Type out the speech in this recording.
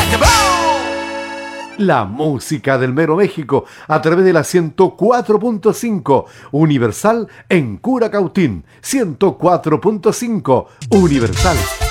La música del mero México a través de la 104.5 Universal en Curacautín. 104.5 Universal